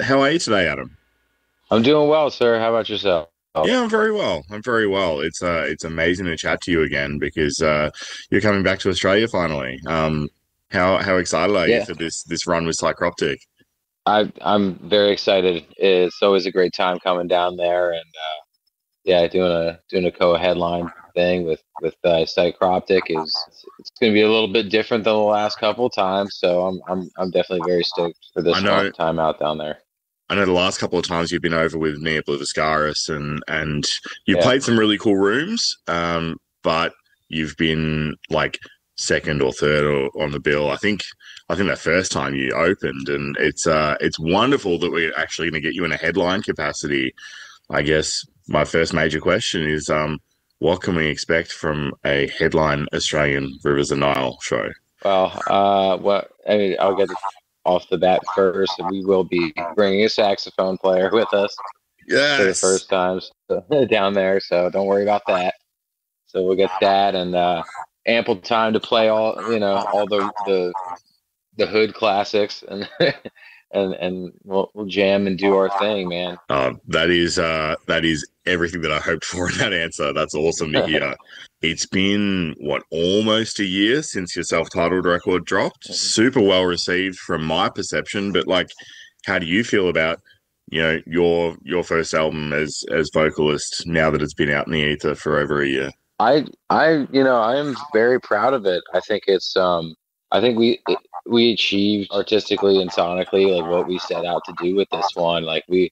How are you today, Adam? I'm doing well, sir. How about yourself? Yeah, I'm very well. I'm very well. It's amazing to chat to you again because you're coming back to Australia finally. How excited are you Yeah, for this run with Psychroptic? I'm very excited. It's always a great time coming down there, and yeah, doing a co-headline thing with Psychroptic is it's going to be a little bit different than the last couple times. So I'm definitely very stoked for I this know time out down there. I know the last couple of times you've been over with Nia Bluvascaris and you've Yeah. played some really cool rooms, but you've been like second or third on the bill. I think that first time you opened, and it's wonderful that we're actually going to get you in a headline capacity. I guess my first major question is, what can we expect from a headline Australian Rivers of Nile show? Well, what I mean, I'll get off the bat first. We will be bringing a saxophone player with us for the Yes. first time down there, so don't worry about that. So we'll get that and ample time to play all the hood classics and and we'll jam and do our thing, man. That is everything that I hoped for in that answer. That's awesome to hear. It's been what, almost a year since your self-titled record dropped. Super well received from my perception, but like, how do you feel about your first album as vocalist now that it's been out in the ether for over a year? I am very proud of it. I think we achieved artistically and sonically like what we set out to do with this one. Like we,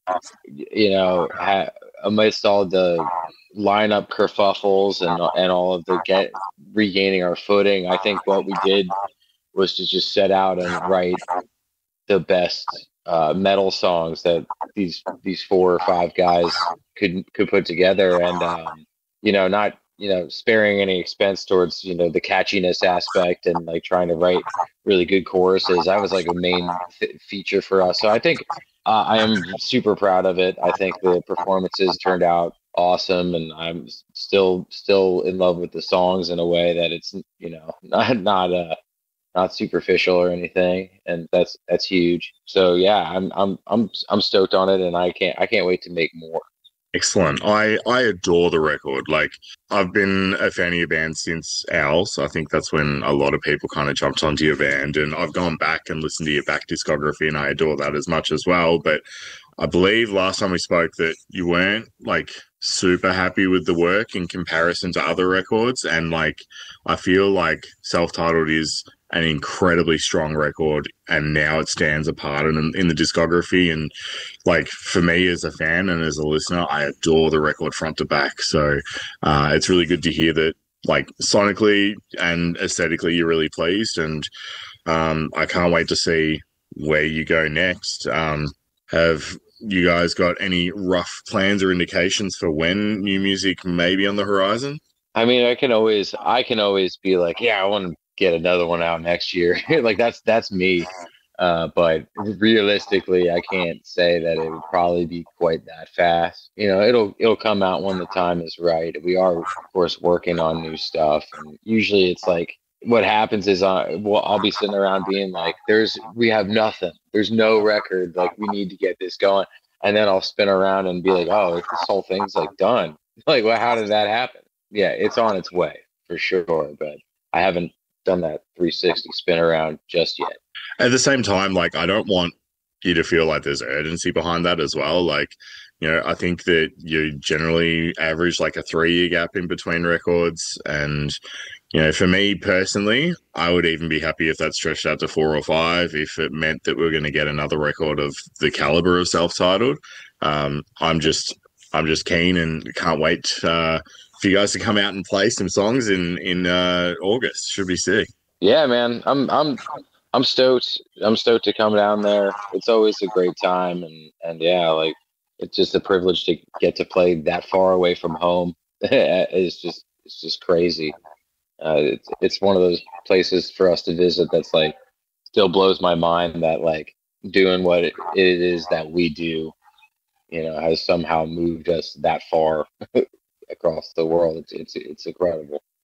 amidst all the lineup kerfuffles and all of the get regaining our footing, I think what we did was to just set out and write the best metal songs that these four or five guys could put together, and not sparing any expense towards the catchiness aspect and like trying to write really good choruses. That was like a main feature for us. So I think I am super proud of it. I think the performances turned out awesome, and I'm still in love with the songs in a way that it's not superficial or anything, and that's huge. So yeah, I'm stoked on it, and I can't wait to make more. Excellent. I adore the record. Like, I've been a fan of your band since Owls. I think that's when a lot of people kind of jumped onto your band, and I've gone back and listened to your back discography, and I adore that as much as well. But I believe last time we spoke that you weren't like super happy with the work in comparison to other records, and like I feel like Self-Titled is an incredibly strong record, and now it stands apart in the discography. And like, for me as a fan and as a listener, I adore the record front to back. So it's really good to hear that, like, sonically and aesthetically you're really pleased, and I can't wait to see where you go next. Have you guys got any rough plans or indications for when new music may be on the horizon? I mean, I can always be like, yeah, I want to get another one out next year. Like that's me. But realistically, I can't say that it would probably be quite that fast. It'll come out when the time is right. We are, of course, working on new stuff, and usually it's like what happens is I'll be sitting around being like, we have nothing. There's no record. Like we need to get this going, and then I'll spin around and be like, oh, this whole thing's like done. Like, well, how did that happen? Yeah, it's on its way for sure, but I haven't done that 360 spin around just yet. At the same time, like, I don't want you to feel like there's urgency behind that as well. Like, I think that you generally average like a 3 year gap in between records. And, for me personally, I would even be happy if that stretched out to 4 or 5, if it meant that we are going to get another record of the caliber of self-titled. Um, I'm just, I'm just keen and can't wait for you guys to come out and play some songs in August. Should be sick. Yeah, man, I'm stoked. I'm stoked to come down there. It's always a great time, and yeah, like it's just a privilege to get to play that far away from home. It's just crazy. It's one of those places for us to visit that's like still blows my mind that like doing what it is that we do, has somehow moved us that far across the world. It's incredible.